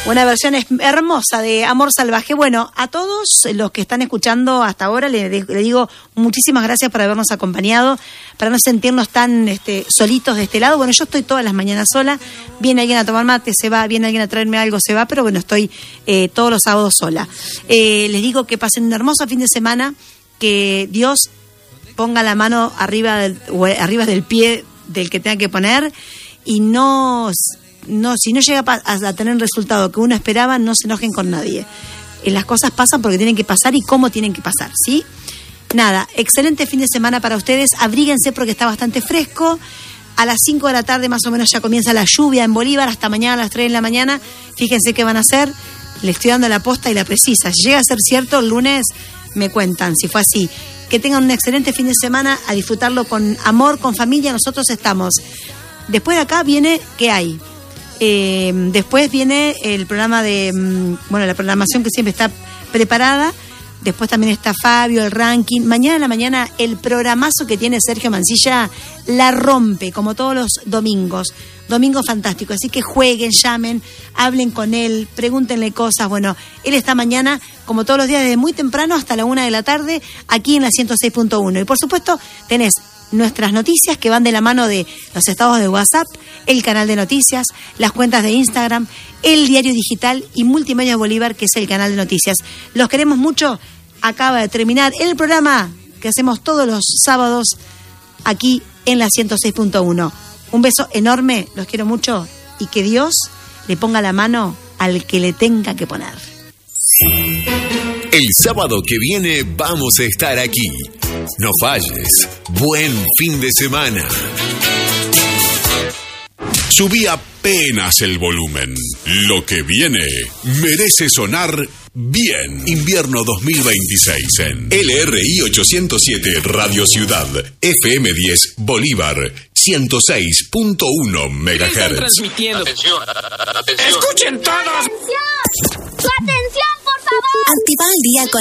Una versión hermosa de Amor Salvaje. Bueno, a todos los que están escuchando hasta ahora le digo muchísimas gracias por habernos acompañado, para no sentirnos tan solitos de este lado. Bueno, yo estoy todas las mañanas sola, viene alguien a tomar mate, se va, viene alguien a traerme algo, se va, pero bueno, estoy todos los sábados sola. Les digo que pasen un hermoso fin de semana, que Dios ponga la mano arriba del pie del que tenga que poner y si no llega a tener el resultado que uno esperaba, no se enojen con nadie. Las cosas pasan porque tienen que pasar y cómo tienen que pasar, ¿sí? Nada, excelente fin de semana para ustedes. Abríguense porque está bastante fresco. A las 5 de la tarde más o menos ya comienza la lluvia en Bolívar, hasta mañana a las 3 de la mañana. Fíjense qué van a hacer. Le estoy dando la posta y la precisa. Si llega a ser cierto, el lunes me cuentan si fue así. Que tengan un excelente fin de semana, a disfrutarlo con amor, con familia. Nosotros estamos. Después de acá viene ¿qué hay? Después viene el programa la programación que siempre está preparada. Después también está Fabio, el ranking. Mañana en la mañana el programazo que tiene Sergio Mancilla la rompe, como todos los domingos. Domingo fantástico. Así que jueguen, llamen, hablen con él, pregúntenle cosas. Bueno, él está mañana, como todos los días, desde muy temprano hasta la 1 de la tarde, aquí en la 106.1. Y por supuesto, tenés nuestras noticias que van de la mano de los estados de WhatsApp, el canal de noticias, las cuentas de Instagram, el diario digital y Multimedios Bolívar, que es el canal de noticias. Los queremos mucho. Acaba de terminar el programa que hacemos todos los sábados aquí en la 106.1. Un beso enorme, los quiero mucho y que Dios le ponga la mano al que le tenga que poner. El sábado que viene vamos a estar aquí. No falles. Buen fin de semana. Subí apenas el volumen. Lo que viene merece sonar bien. Invierno 2026 en LRI 807 Radio Ciudad, FM 10 Bolívar, 106.1 MHz. Transmitiendo. Atención. ¡Escuchen todos! ¡Atención! ¡Su atención, por favor! Activa el día con